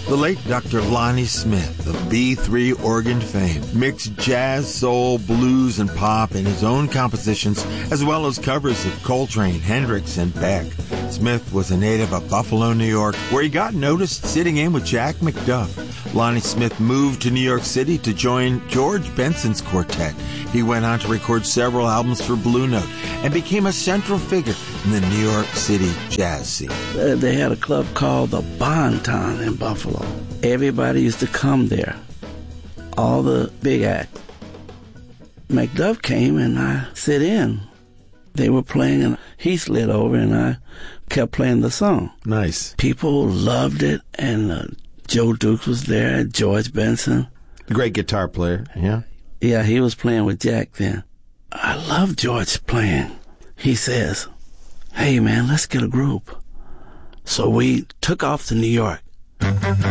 The late Dr. Lonnie Smith of B3 organ fame mixed jazz, soul, blues, and pop in his own compositions, as well as covers of Coltrane, Hendrix, and Beck. Smith was a native of Buffalo, New York, where he got noticed sitting in with Jack McDuff. Lonnie Smith moved to New York City to join George Benson's quartet. He went on to record several albums for Blue Note and became a central figure in the New York City jazz scene. They had a club called the Bonton in Buffalo. Everybody used to come there, all the big acts. McDuff came and I sit in. They were playing and he slid over and I kept playing the song. Nice. People loved it, and Joe Dukes was there, George Benson. Great guitar player, yeah? Yeah, he was playing with Jack then. I love George playing. He says, "Hey man, let's get a group." So we took off to New York.